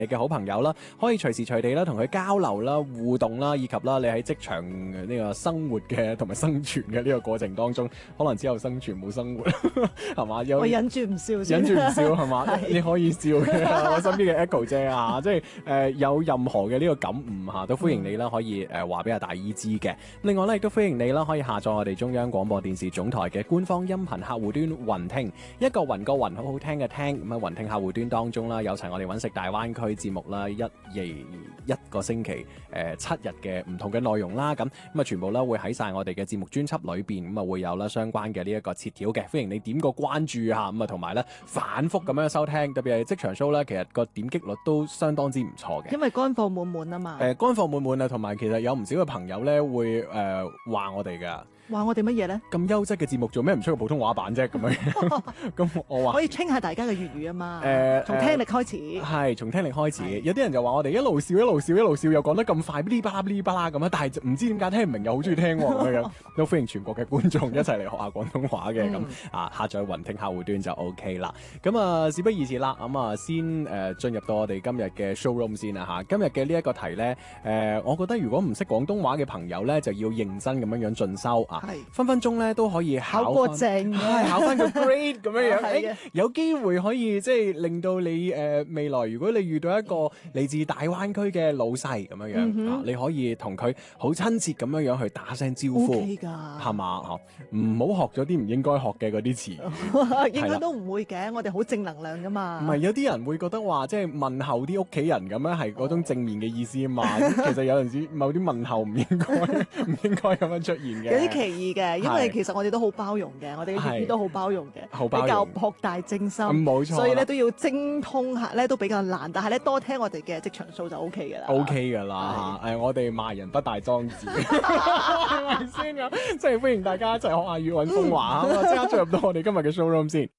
你嘅好朋友啦，可以隨時隨地啦同佢交流啦、互動啦，以及啦你喺職場呢個生活嘅同埋生存嘅呢個過程當中，可能只有生存冇生活，係嘛？ 我忍住唔笑先， 忍住唔笑係嘛？你可以笑嘅，我身邊嘅 Echo 姐啊，即係有任何嘅呢個感悟嚇，都歡迎你啦，可以話俾阿大姨知嘅。另外咧，亦都歡迎你啦，可以下載我哋中央廣播電視總台嘅官方音頻客戶端雲聽，一個雲個雲，好好聽嘅聽。咁啊，雲聽客戶端當中啦，有齊我哋揾食大灣區節目啦，一個星期7日嘅唔同嘅內容啦，咁啊全部咧會喺晒我哋嘅節目專輯裏邊，咁啊會有啦相關嘅呢一個切條嘅，歡迎你點個關注下，咁啊同埋咧反覆咁樣收聽，特別係職場 show 咧，其實個點擊率都相當之唔錯嘅， 因為乾貨滿滿啊嘛。 乾貨滿滿啊，同埋其實有唔少嘅朋友咧會話我哋噶。 話我哋乜嘢咧？ 咁優質嘅節目做咩唔出個普通話版啫？咁樣咁我話可以傾下大家嘅粵語啊嘛。從聽力開始。係從聽力開始。有啲人就話我哋一路笑一路笑一路笑，又講得咁快，哩吧啦哩吧啦咁樣，但係唔知點解聽唔明，又好中意聽咁樣。都歡迎全國嘅觀眾一齊嚟學下廣東話嘅咁下載雲聽客戶端就 OK 啦。咁啊事不宜遲啦，咁啊先進入到我哋今日嘅 showroom 先啦嚇。今日嘅呢一個題咧我覺得如果唔識廣東話嘅朋友咧，就要認真咁樣進修啊。分分鐘咧都可以考過證， 考翻個 grade 咁樣樣，有機會可以即係令到你未來，如果你遇到一個嚟自大灣區嘅老細咁樣樣，你可以同佢好親切咁樣樣去打聲招呼， OK 㗎， 係嘛？唔好學咗啲唔應該學嘅嗰啲詞， 應該都唔會嘅，我哋好正能量㗎嘛。 唔係有啲人會覺得話即係問候啲屋企人咁樣係嗰種正面嘅意思啊嘛，其實有陣時某啲問候唔應該咁樣出現嘅， 有啲奇異嘅，因為其實我哋都好包容嘅，我哋嘅粵語都好包容嘅，比較博大精深， 冇錯， 所以咧都要精通下咧都比較難，但係咧多聽我哋嘅職場數就 O K 嘅啦。 O K 㗎啦，我哋罵人不帶裝字，係咪先啊？即係歡迎大家一齊學下粵韻風華啊！即刻進入到我哋今日嘅 showroom 先。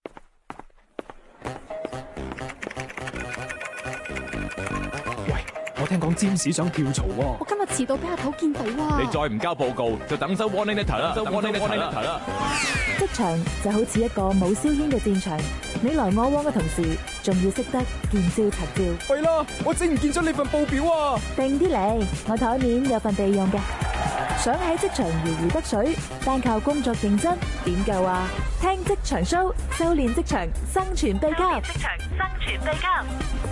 我聽講占士想跳槽喎， 我今日遲到俾阿頭見到啊！ 你再唔交報告，就等收 warning letter 啦，收 warning letter 啦。 職場就好似一個冇硝煙嘅戰場，你來我往嘅同時，仲要識得見招拆招。 係啦，我整唔見咗你份報表啊！ 定啲嚟，我台面有份備用嘅。想喺職場如魚得水，單靠工作認真點夠啊？聽職場 show， 修煉職場生存秘笈。職場生存秘笈。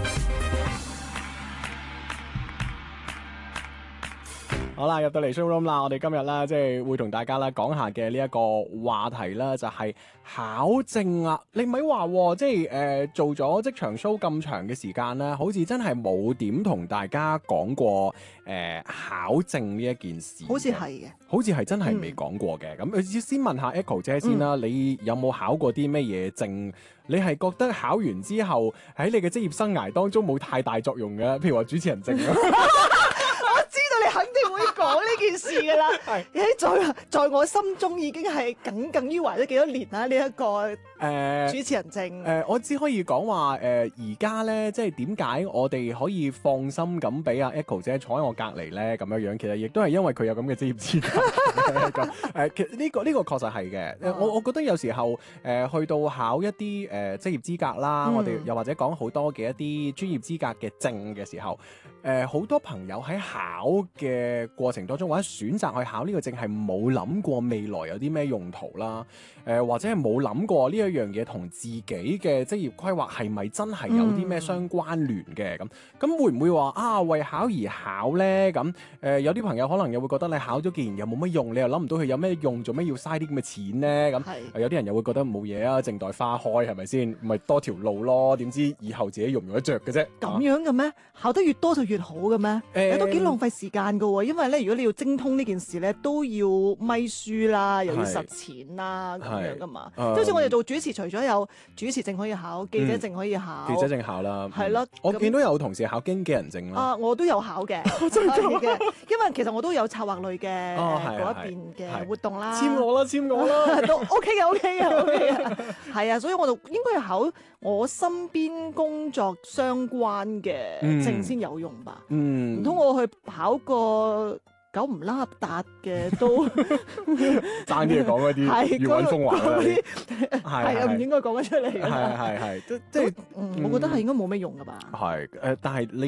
好啦，入到嚟 showroom 啦，我哋今日咧即係會同大家咧講下嘅呢一個話題啦，就係考證啊！你咪話即係做咗職場 show 咁長嘅時間咧，好似真係冇點同大家講過考證呢一件事。 好似係嘅， 好似係真係未講過嘅。咁先問下 Echo 姐先啦，你有冇考過啲咩嘢證？你係覺得考完之後喺你嘅職業生涯當中冇太大作用嘅？譬如話主持人證啊。 你肯定會講呢件事噶啦，在我心中已經係耿於懷咗幾多年啦。呢一個主持人證， 我只可以講話而家咧，即係點解我哋可以放心咁俾阿 Echo 姐坐喺我隔離咧咁樣樣，其實亦都係因為佢有咁嘅職業資格。其實呢個確實係嘅。我覺得有時候去到考一啲職業資格啦，我哋又或者講好多嘅一啲專業資格嘅證嘅時候，好多朋友喺考嘅過程當中，或者選擇去考呢個證係冇諗過未來有啲咩用途啦，或者係冇諗過呢一樣嘢同自己嘅職業規劃係咪真係有啲咩相關聯嘅咁會唔會話啊為考而考呢？咁有啲朋友可能又會覺得你考咗既然又冇乜用，你又諗唔到佢有咩用，做咩要嘥啲咁嘅錢呢？咁有啲人又會覺得冇嘢啊，靜待花開係咪先？咪多條路咯，點知以後自己用唔用得着嘅啫？ 咁樣嘅咩？考得越多就越好嘅咩？都幾浪費時間噶喎，因為咧如果你要精通呢件事咧，都要咪書啦，又要實踐啦咁樣噶嘛。即好似我哋做主持，除咗有主持證可以考，記者證可以考， 記者證考啦， 係咯。 我見到有同事考經紀人證啦。 我都有考嘅，真係嘅，因為其實我都有策劃類嘅嗰一邊嘅活動啦。 簽我啦， 都 OK 嘅，OK 嘅，係啊，所以我就應該要考我身邊工作相關嘅證先有用吧。唔通我去考個九唔拉達嘅都爭啲講嗰啲係粵韻風華啦， 嗰啲係係啊，唔應該講得出嚟㗎啦。 係，即係我覺得係應該冇咩用㗎吧。 係但係你